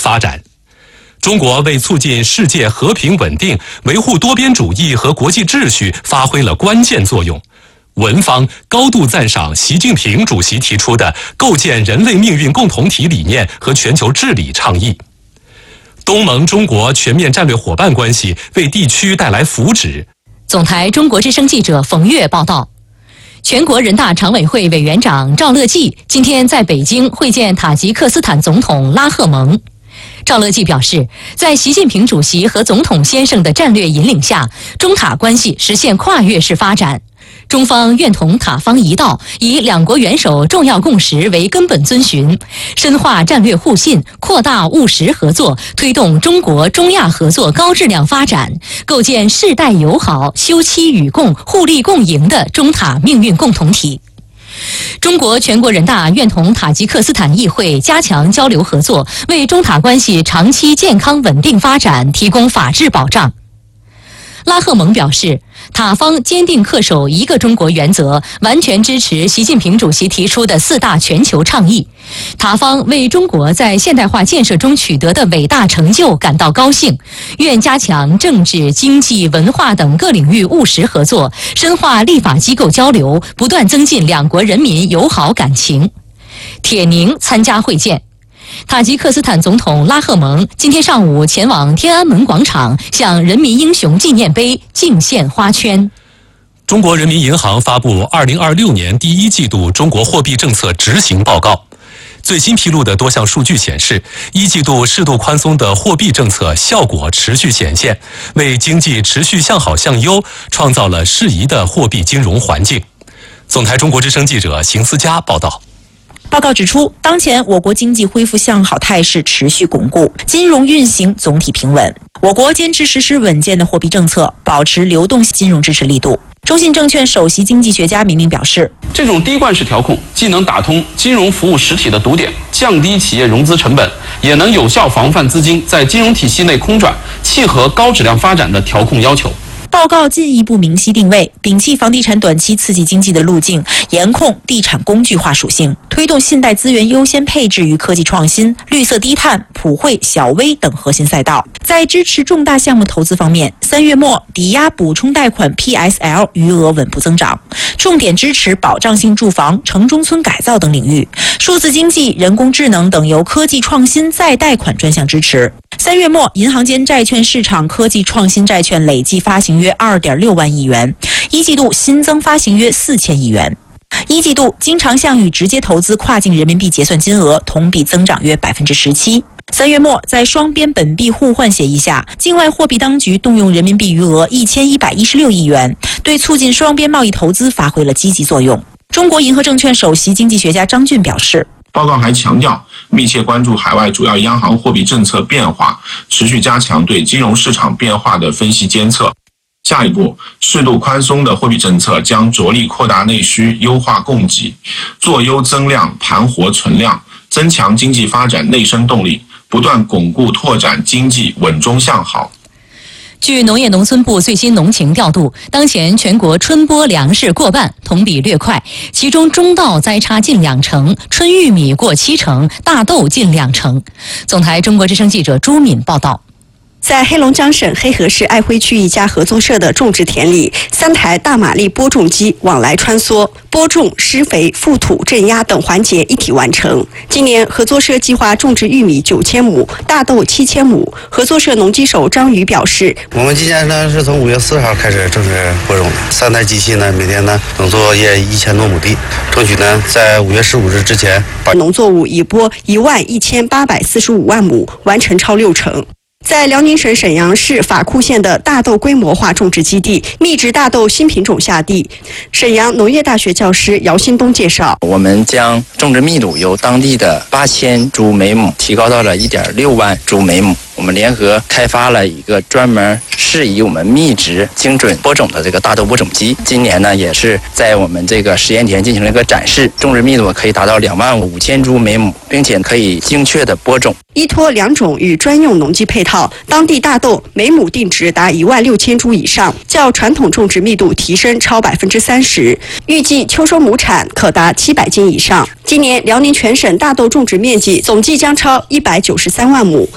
发展。中国为促进世界和平稳定、维护多边主义和国际秩序发挥了关键作用。文方高度赞赏习近平主席提出的构建人类命运共同体理念和全球治理倡议。东盟中国全面战略伙伴关系为地区带来福祉。 总台中国之声记者冯月报道。全国人大常委会委员长赵乐际今天在北京会见塔吉克斯坦总统拉赫蒙。赵乐际表示，在习近平主席和总统先生的战略引领下，中塔关系实现跨越式发展。中方愿同塔方一道，以两国元首重要共识为根本遵循，深化战略互信，扩大务实合作，推动中国中亚合作高质量发展，构建世代友好、休戚与共、互利共赢的中塔命运共同体。中国全国人大愿同塔吉克斯坦议会加强交流合作，为中塔关系长期健康稳定发展提供法治保障。拉赫蒙表示，塔方坚定恪守一个中国原则，完全支持习近平主席提出的4大全球倡议。塔方为中国在现代化建设中取得的伟大成就感到高兴，愿加强政治、经济、文化等各领域务实合作，深化立法机构交流，不断增进两国人民友好感情。铁凝参加会见。塔吉克斯坦总统拉赫蒙今天上午前往天安门广场，向人民英雄纪念碑敬献花圈。 中国人民银行发布2026年第1季度中国货币政策执行报告。最新披露的多项数据显示，1季度适度宽松的货币政策效果持续显现，为经济持续向好向优创造了适宜的货币金融环境。总台中国之声记者邢思佳报道。 报告指出，当前我国经济恢复向好态势持续巩固，金融运行总体平稳。我国坚持实施稳健的货币政策，保持流动性金融支持力度。中信证券首席经济学家明明表示， 这种滴灌式调控既能打通金融服务实体的堵点，降低企业融资成本，也能有效防范资金在金融体系内空转，契合高质量发展的调控要求。 报告进一步明晰定位，摒弃房地产短期刺激经济的路径，严控地产工具化属性，推动信贷资源优先配置于科技创新、绿色低碳、普惠、小微等核心赛道。在支持重大项目投资方面，3月末抵押补充贷款 PSL 余额稳步增长，重点支持保障性住房、城中村改造等领域，数字经济、人工智能等由科技创新再贷款专项支持。3月末，银行间债券市场科技创新债券累计发行约2.6万亿元，1季度新增发行约4000亿元。1季度经常项与直接投资跨境人民币结算金额同比增长约17%。3月末，在双边本币互换协议下，境外货币当局动用人民币余额1116亿元，对促进双边贸易投资发挥了积极作用。中国银河证券首席经济学家张俊表示， 报告还强调，密切关注海外主要央行货币政策变化，持续加强对金融市场变化的分析监测。下一步，适度宽松的货币政策将着力扩大内需，优化供给，做优增量，盘活存量，增强经济发展内生动力，不断巩固拓展经济稳中向好。 据农业农村部最新农情调度，当前全国春播粮食过半，同比略快，其中中稻栽插近2成，春玉米过7成，大豆近2成。总台中国之声记者朱敏报道。 在黑龙江省黑河市爱辉区一家合作社的种植田里，3台大马力播种机往来穿梭，播种、施肥、覆土、镇压等环节一体完成。今年合作社计划种植玉米9000亩，大豆7000亩。合作社农机手张宇表示， 我们今年呢是从5月4号开始正式播种，3台机器呢每天呢能作业1000多亩地，争取呢在5月15日之前把农作物已播11845万亩，完成超6成。在辽宁省沈阳市法库县的大豆规模化种植基地，密植大豆新品种下地。沈阳农业大学教师姚新东介绍， 我们将种植密度由当地的8000株每亩提高到了1.6万株每亩。我们联合开发了一个专门适宜我们密植精准播种的这个大豆播种机。今年呢，也是在我们这个实验田进行了一个展示，种植密度可以达到25000株每亩，并且可以精确的播种。 依托2种与专用农机配套，当地大豆每亩定植达16000株以上，较传统种植密度提升超30%，预计秋收亩产可达700斤以上。今年辽宁全省大豆种植面积总计将超193万亩。